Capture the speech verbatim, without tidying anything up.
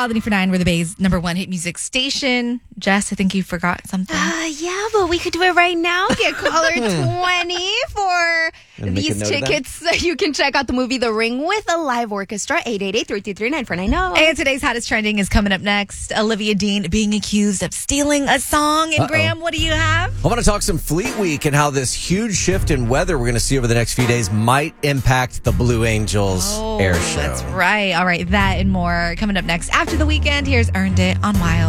Wild ninety-four point nine, we're the Bay's number one hit music station. Jess, I think you forgot something. Uh, yeah, but we could do it right now. Get caller twenty for And make a these note of that. tickets so you can check out the movie The Ring with a live orchestra. eight eight eight, three two three, nine four nine zero. And today's hottest trending is coming up next. Olivia Dean being accused of stealing a song. And Uh-oh. Graham, what do you have? I want to talk some Fleet Week and how this huge shift in weather we're going to see over the next few days might impact the Blue Angels Oh, air show. That's right. All right, that and more coming up next after the weekend. Here's Earned It on Wild.